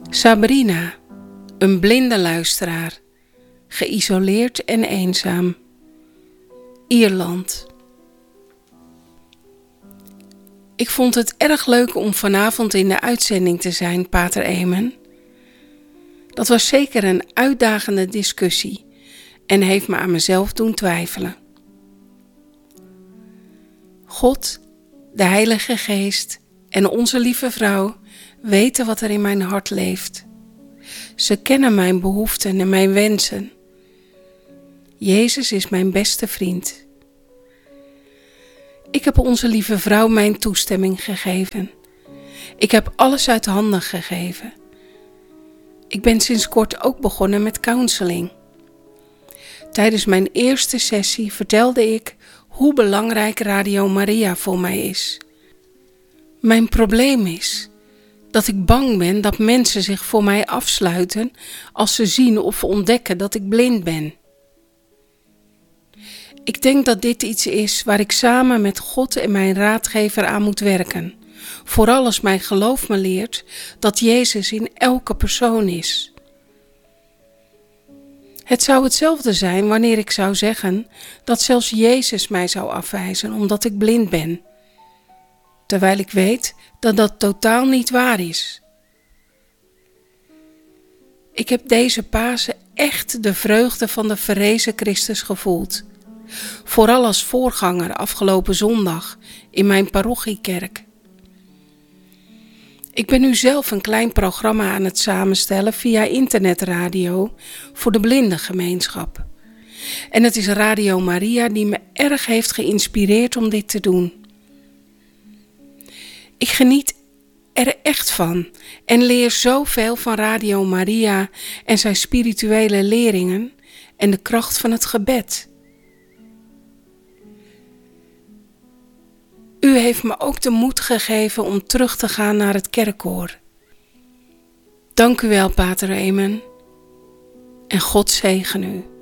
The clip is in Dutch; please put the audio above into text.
Sabrina, een blinde luisteraar, geïsoleerd en eenzaam. Ierland. Ik vond het erg leuk om vanavond in de uitzending te zijn, Pater Emen. Dat was zeker een uitdagende discussie en heeft me aan mezelf doen twijfelen. God, de Heilige Geest en onze lieve vrouw weten wat er in mijn hart leeft. Ze kennen mijn behoeften en mijn wensen. Jezus is mijn beste vriend. Ik heb onze lieve vrouw mijn toestemming gegeven. Ik heb alles uit handen gegeven. Ik ben sinds kort ook begonnen met counseling. Tijdens mijn eerste sessie vertelde ik hoe belangrijk Radio Maria voor mij is. Mijn probleem is dat ik bang ben dat mensen zich voor mij afsluiten als ze zien of ontdekken dat ik blind ben. Ik denk dat dit iets is waar ik samen met God en mijn raadgever aan moet werken. Vooral als mijn geloof me leert dat Jezus in elke persoon is. Het zou hetzelfde zijn wanneer ik zou zeggen dat zelfs Jezus mij zou afwijzen omdat ik blind ben. Terwijl ik weet dat dat totaal niet waar is. Ik heb deze Pasen echt de vreugde van de verrezen Christus gevoeld. Vooral als voorganger afgelopen zondag in mijn parochiekerk. Ik ben nu zelf een klein programma aan het samenstellen via internetradio voor de blindengemeenschap. En het is Radio Maria die me erg heeft geïnspireerd om dit te doen. Ik geniet er echt van en leer zoveel van Radio Maria en zijn spirituele leringen en de kracht van het gebed. U heeft me ook de moed gegeven om terug te gaan naar het kerkkoor. Dank u wel, Pater Emen, en God zegen u.